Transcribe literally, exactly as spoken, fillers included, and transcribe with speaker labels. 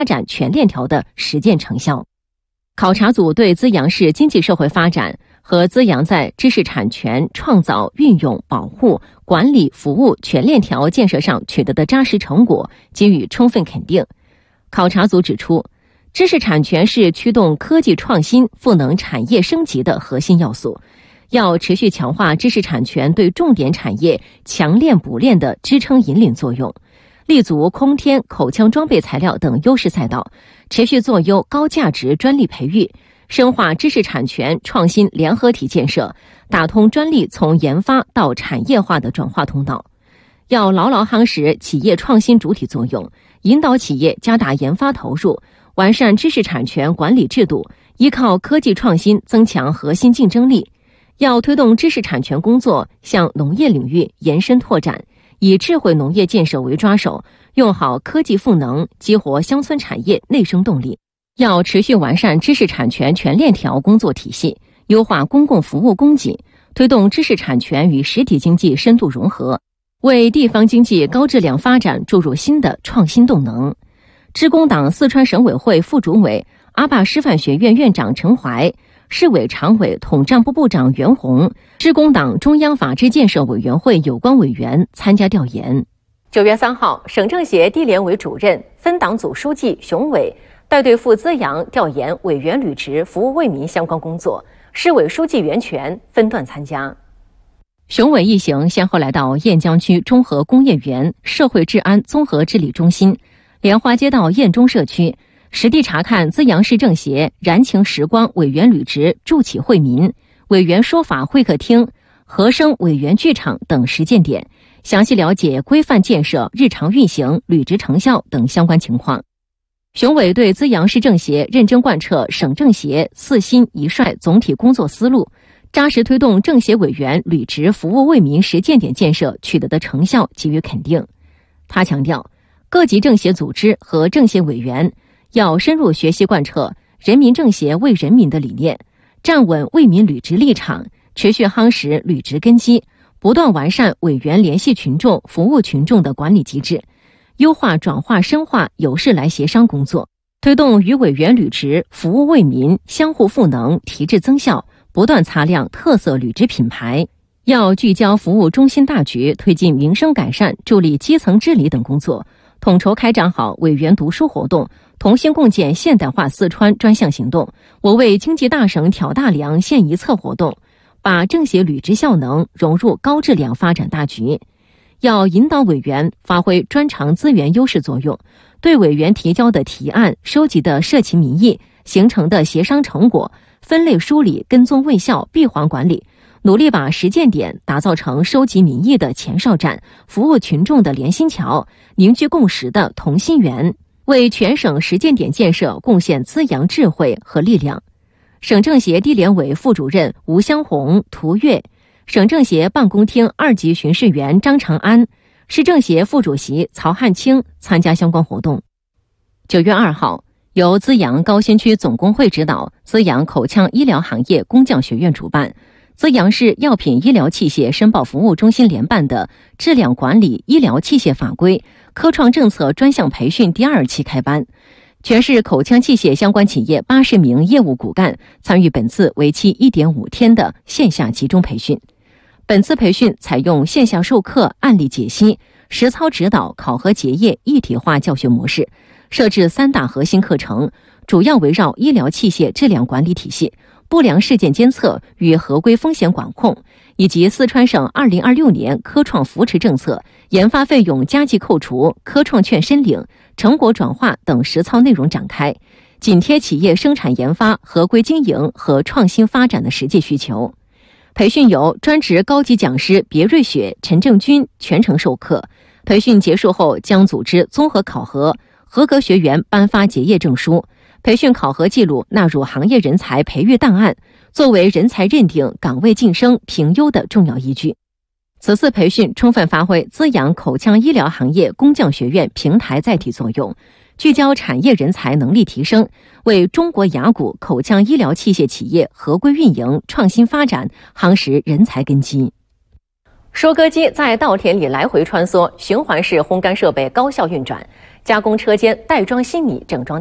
Speaker 1: 展全链条的实践成效。考察组对资阳市经济社会发展和资阳在知识产权创造、运用、保护、管理、服务全链条建设上取得的扎实成果给予充分肯定。考察组指出，知识产权是驱动科技创新、赋能产业升级的核心要素，要持续强化知识产权对重点产业强链补链的支撑引领作用，立足空天、口腔装备材料等优势赛道，持续做优高价值专利培育，深化知识产权创新联合体建设，打通专利从研发到产业化的转化通道。要牢牢夯实企业创新主体作用，引导企业加大研发投入，完善知识产权管理制度，依靠科技创新增强核心竞争力。要推动知识产权工作向农业领域延伸拓展，以智慧农业建设为抓手，用好科技赋能，激活乡村产业内生动力。要持续完善知识产权全链条工作体系，优化公共服务供给，推动知识产权与实体经济深度融合，为地方经济高质量发展注入新的创新动能。致公党四川省委会副主委、阿坝师范学院院长陈怀、市委常委统战部部长袁红、致公党中央法制建设委员会有关委员参加调研。九月三号，省政协地联委主任、分党组书记熊伟带队赴资阳调研委员履职服务为民相关工作，市委书记袁全分段参加。熊伟一行先后来到雁江区中和工业园社会治安综合治理中心、莲花街道雁中社区，实地查看资阳市政协燃情时光委员履职助企惠民、委员说法会客厅、和声委员剧场等实践点，详细了解规范建设日常运行履职成效等相关情况。熊伟对资阳市政协认真贯彻省政协四新一帅总体工作思路，扎实推动政协委员履职服务为民实践点建设取得的成效给予肯定。他强调，各级政协组织和政协委员要深入学习贯彻人民政协为人民的理念，站稳为民履职立场，持续夯实履职根基，不断完善委员联系群众、服务群众的管理机制，优化转化深化有事来协商工作，推动与委员履职服务为民相互赋能，提质增效，不断擦亮特色履职品牌。要聚焦服务中心大局，推进民生改善，助力基层治理等工作，统筹开展好委员读书活动、同心共建现代化四川专项行动、我为经济大省挑大梁献一策活动，把政协履职效能融入高质量发展大局。要引导委员发挥专长资源优势作用，对委员提交的提案、收集的社情民意、形成的协商成果分类梳理、跟踪问效、闭环管理，努力把实践点打造成收集民意的前哨站、服务群众的连心桥、凝聚共识的同心圆，为全省实践点建设贡献资阳智慧和力量。省政协地联委副主任吴香红、涂越，省政协办公厅二级巡视员张长安，市政协副主席曹汉清参加相关活动。九月二号，由资阳高新区总工会指导，资阳口腔医疗行业工匠学院主办，资阳市药品医疗器械申报服务中心联办的质量管理医疗器械法规科创政策专项培训第二期开班。全市口腔器械相关企业八十名业务骨干参与本次为期一点五天的线下集中培训。本次培训采用线下授课、案例解析、实操指导、考核结业一体化教学模式，设置三大核心课程，主要围绕医疗器械质量管理体系、不良事件监测与合规风险管控，以及四川省二零二六年科创扶持政策、研发费用加计扣除、科创券申领、成果转化等实操内容展开，紧贴企业生产研发、合规经营和创新发展的实际需求。培训由专职高级讲师别瑞雪、陈正军全程授课。培训结束后将组织综合考核，合格学员颁发结业证书。培训考核记录纳入行业人才培育档案，作为人才认定、岗位晋升评优的重要依据。此次培训充分发挥资阳口腔医疗行业工匠学院平台载体作用，聚焦产业人才能力提升，为中国牙骨口腔医疗器械企业合规运营、创新发展夯实人才根基。收割机在稻田里来回穿梭，循环式烘干设备高效运转， 加工车间袋装新米整装。